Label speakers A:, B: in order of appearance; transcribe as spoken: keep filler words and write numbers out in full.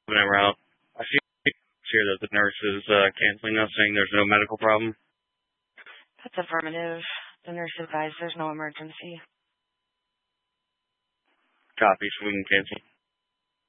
A: whenever out. I see here that the nurse is uh, canceling us, saying there's no medical problem.
B: That's affirmative. The nurse advised there's no emergency.
A: Copy, so we can cancel.